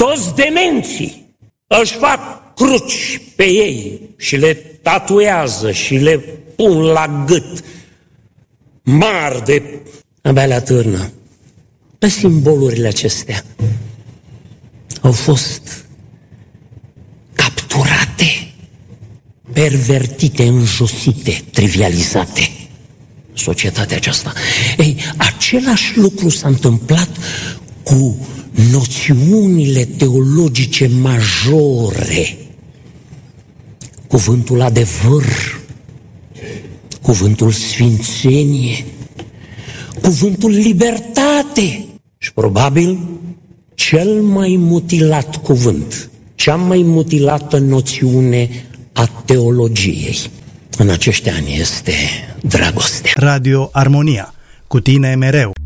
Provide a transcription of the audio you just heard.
Toți demenții își fac cruci pe ei și le tatuează și le pun la gât mari de abia la târnă. Pe simbolurile acestea au fost capturate, pervertite, înjosite, trivializate societatea aceasta. Ei, același lucru s-a întâmplat cu noțiunile teologice majore. Cuvântul adevăr, cuvântul sfințenie, cuvântul libertate și probabil cel mai mutilat cuvânt, cea mai mutilată noțiune a teologiei în acești ani este dragostea. Radio Armonia, cu tine mereu.